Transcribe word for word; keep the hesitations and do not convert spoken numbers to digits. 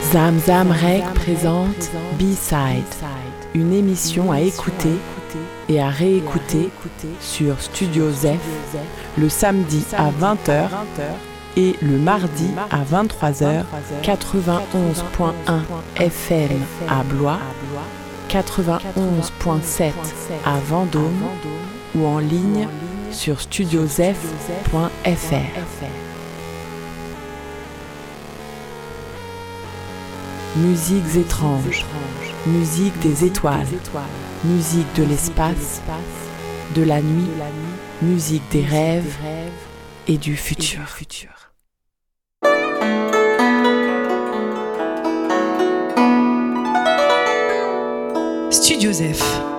Zamzam Rec présente B-Side, une émission à écouter et à réécouter sur Studio Zef le samedi à vingt heures et le mardi à vingt-trois heures, quatre-vingt-onze point un F M à Blois, quatre-vingt-onze point sept à Vendôme ou en ligne sur studiozef point f r. Musiques étranges, musique des étoiles, musique de l'espace, de la nuit, musique des rêves et du futur. Studio Zef.